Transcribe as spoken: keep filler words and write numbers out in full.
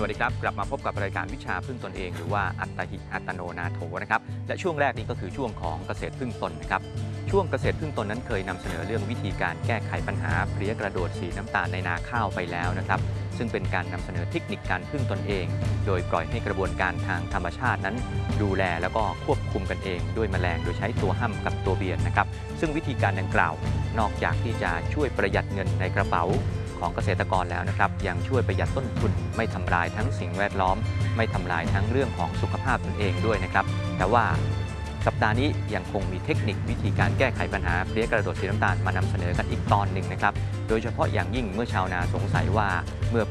วัสดีครับกลับมาพบกับรายการวิชาพึ่งตนเองหรือว่าอัตหิอัตโนนาโถนะครับและช่วงแรกนี้ก็คือช่วงของเกษตรพึ่งตนนะครับช่วงเกษตรพึ่งตนนั้นเคยนำเสนอเรื่องวิธีการแก้ไขปัญหาเพลี้ยกระโดดสีน้ำตาลในนาข้าวไปแล้วนะครับซึ่งเป็นการนำเสนอเทคนิคการพึ่งตนเอง โดยปล่อยให้กระบวนการทางธรรมชาตินั้นดูแลแล้วก็ควบคุมกันเองด้วยแมลงโดยใช้ตัวห้ำกับตัวเบียดนะครับซึ่งวิธีการดังกล่าวนอกจากที่จะช่วยประหยัดเงินในกระเป๋าของเกษตรกรแล้วนะครับยังช่วยประหยัดต้นทุนไม่ทำลายทั้งสิ่งแวดล้อมไม่ทำลายทั้งเรื่องของสุขภาพตนเองด้วยนะครับแต่ว่าสัปดาห์นี้ยังคงมีเทคนิควิธีการแก้ไขปัญหาเพลี้ยกระโดดสีน้ำตาลมานำเสนอกันอีกตอนหนึ่งนะครับโดยเฉพาะอย่างยิ่งเมื่อชาวนาสงสัยว่าเมื่อ